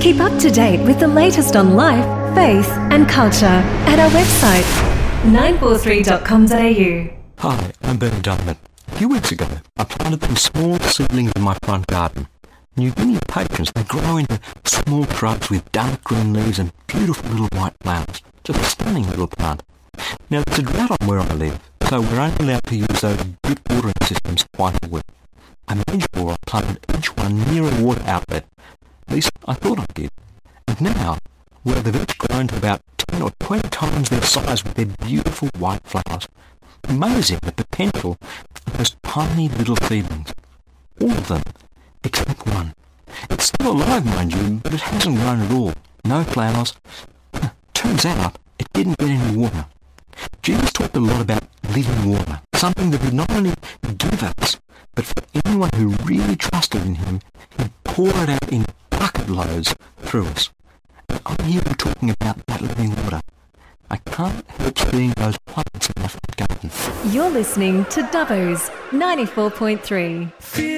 Keep up to date with the latest on life, faith and culture at our website 943.com.au. Hi, I'm Bernie Diamond. A few weeks ago, I planted some small seedlings in my front garden. You give me patience, they grow into small shrubs with dark green leaves and beautiful little white flowers. Just a stunning little plant. Now, there's a drought on where I live, so we're only allowed to use those drip watering systems twice a week. I made sure I planted each one near a water outlet. At least I thought I did. And now, where they've each grown to about 10 or 20 times their size with their beautiful white flowers. Amazing the potential of those tiny little seedlings. All of them, except one. It's still alive, mind you, but it hasn't grown at all. No flowers. Turns out, it didn't get any water. Jesus talked a lot about living water, something that would not only give us, but for anyone who really trusted in him, he'd pour it out in bucket loads through us. And I'm here talking about that living water. I can't help seeing those plants in my front garden. You're listening to Dubbo's 94.3.